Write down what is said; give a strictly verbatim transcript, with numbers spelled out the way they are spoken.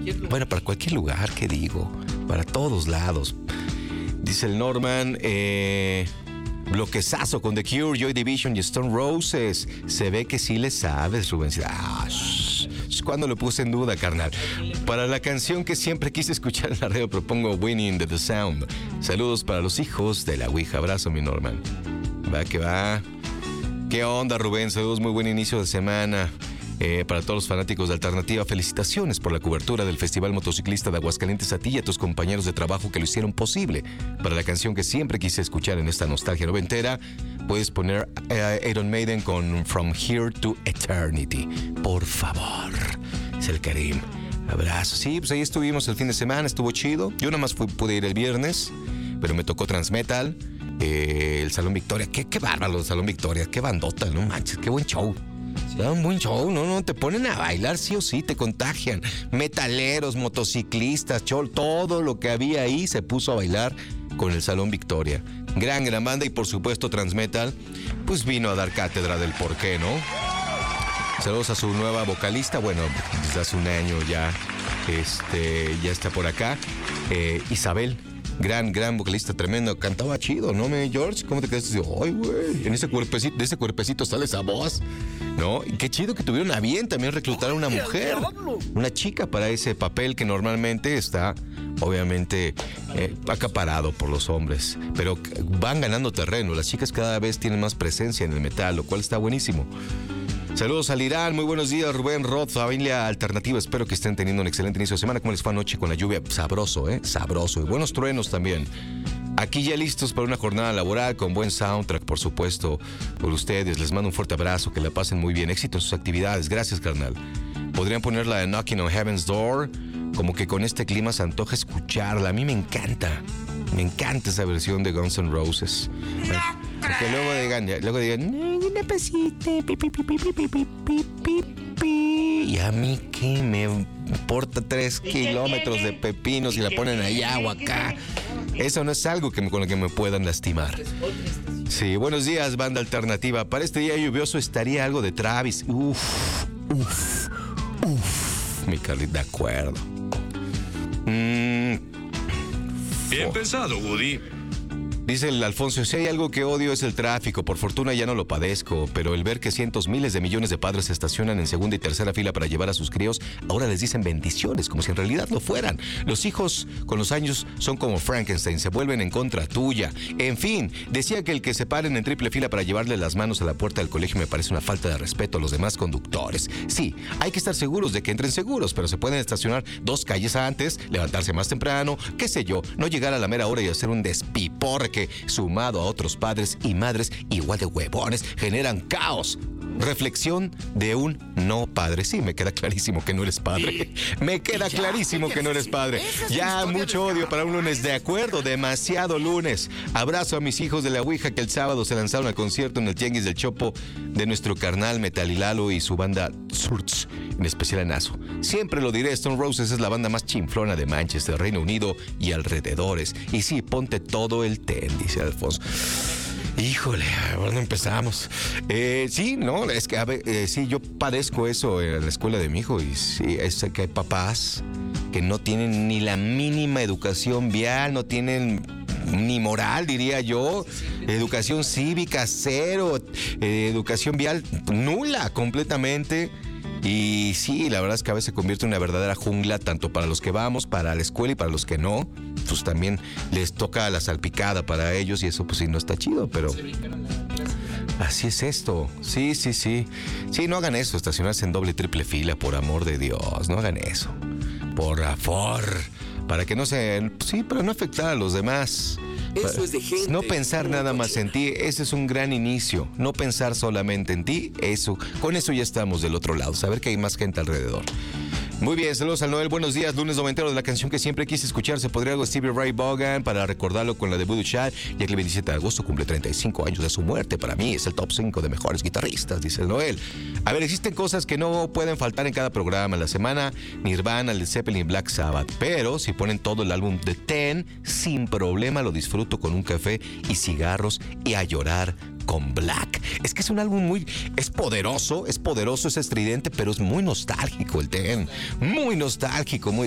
Bueno, para cualquier lugar, ¿qué digo? Para todos lados. Dice el Norman, eh, bloquezazo con The Cure, Joy Division y Stone Roses. Se ve que sí le sabes, Rubén. Ah, shh, cuando lo puse en duda, carnal. Para la canción que siempre quise escuchar en la radio, propongo Winning the, the Sound. Saludos para los hijos de la Ouija. Abrazo, mi Norman. Va que va. ¿Qué onda, Rubén? Saludos, muy buen inicio de semana. Eh, para todos los fanáticos de Alternativa, felicitaciones por la cobertura del Festival Motociclista de Aguascalientes, a ti y a tus compañeros de trabajo que lo hicieron posible. Para la canción que siempre quise escuchar en esta nostalgia noventera, puedes poner uh, Iron Maiden con From Here to Eternity. Por favor. Es el Karim. Abrazo. Sí, pues ahí estuvimos el fin de semana, estuvo chido. Yo nada más fui, pude ir el viernes, pero me tocó Transmetal, eh, el Salón Victoria. Qué, qué bárbaro el Salón Victoria, qué bandota, no manches, qué buen show. Da un buen show, no, no, te ponen a bailar sí o sí, te contagian. Metaleros, motociclistas, chol, todo lo que había ahí se puso a bailar con el Salón Victoria. Gran, gran banda y por supuesto Transmetal, pues vino a dar cátedra del por qué, ¿no? Saludos a su nueva vocalista, bueno, desde hace un año ya, este, ya está por acá, eh, Isabel. Gran, gran vocalista, tremendo. Cantaba chido, ¿no, me George? ¿Cómo te quedaste? Ay, güey, en ese cuerpecito, de ese cuerpecito sale esa voz, ¿no? Y qué chido que tuvieron a bien también reclutar a una mujer, una chica para ese papel que normalmente está, obviamente, eh, acaparado por los hombres. Pero van ganando terreno. Las chicas cada vez tienen más presencia en el metal, lo cual está buenísimo. Saludos al Irán, muy buenos días, Rubén, Rod, familia Alternativa, espero que estén teniendo un excelente inicio de semana. ¿Cómo les fue anoche con la lluvia? Sabroso, ¿eh? Sabroso. Y buenos truenos también. Aquí ya listos para una jornada laboral con buen soundtrack, por supuesto, por ustedes. Les mando un fuerte abrazo, que la pasen muy bien. Éxito en sus actividades. Gracias, carnal. Podrían poner la de Knocking on Heaven's Door, como que con este clima se antoja escucharla. A mí me encanta. Me encanta esa versión de Guns N' Roses. Porque luego digan, luego digan, una pasita, pi, pi, pi, pi, pi, pi, pi, pi, pi. Y a mí que me importa tres kilómetros de pepinos y la ponen allá o acá. Eso no es algo que me, con lo que me puedan lastimar. Sí, buenos días, banda Alternativa. Para este día lluvioso estaría algo de Travis. Uf, uf, uf. Mi Carly, de acuerdo. Mm. Bien pensado, Woody. Dice el Alfonso, si hay algo que odio es el tráfico, por fortuna ya no lo padezco, pero el ver que cientos, miles de millones de padres se estacionan en segunda y tercera fila para llevar a sus críos, ahora les dicen bendiciones, como si en realidad lo fueran. Los hijos con los años son como Frankenstein, se vuelven en contra tuya. En fin, decía que el que se paren en triple fila para llevarle las manos a la puerta del colegio me parece una falta de respeto a los demás conductores. Sí, hay que estar seguros de que entren seguros, pero se pueden estacionar dos calles antes, levantarse más temprano, qué sé yo, no llegar a la mera hora y hacer un despiporre que, sumado a otros padres y madres igual de huevones, generan caos. Reflexión de un no padre. Sí, me queda clarísimo que no eres padre. Me queda clarísimo que no eres padre. Ya mucho odio para un lunes. De acuerdo, demasiado lunes. Abrazo a mis hijos de la Ouija que el sábado se lanzaron al concierto en el Tianguis del Chopo de nuestro carnal Metalilalo y su banda Surts, en especial a Nazo. Siempre lo diré, Stone Roses es la banda más chinflona de Manchester, Reino Unido y alrededores. Y sí, ponte todo el ten, dice Alfonso. Híjole, ¿dónde empezamos? Eh, sí, no, es que a ver, eh, sí, yo padezco eso en la escuela de mi hijo y sí, es que hay papás que no tienen ni la mínima educación vial, no tienen ni moral, diría yo, educación cívica cero, eh, educación vial nula completamente. Y sí, la verdad es que a veces se convierte en una verdadera jungla, tanto para los que vamos, para la escuela y para los que no. Pues también les toca la salpicada para ellos y eso pues sí no está chido, pero así es esto. Sí, sí, sí. Sí, no hagan eso, estacionarse en doble y triple fila, por amor de Dios, no hagan eso. Por favor, para que no se... Sí, para no afectar a los demás. Eso es de gente. No pensar nada más en ti, ese es un gran inicio. No pensar solamente en ti, eso, con eso ya estamos del otro lado, saber que hay más gente alrededor. Muy bien, saludos al Noel, buenos días, lunes noventero de la canción que siempre quise escuchar. Se podría algo Stevie Ray Vaughan para recordarlo con la de Voodoo Child, ya que el veintisiete de agosto cumple treinta y cinco años de su muerte. Para mí es el top cinco de mejores guitarristas, dice el Noel. A ver, existen cosas que no pueden faltar en cada programa. En la semana, Nirvana, Led Zeppelin, Black Sabbath. Pero si ponen todo el álbum de Ten, sin problema lo disfruto con un café y cigarros y a llorar con Black. Es que es un álbum muy... Es poderoso, es poderoso, es estridente, pero es muy nostálgico el Ten. Muy nostálgico, muy...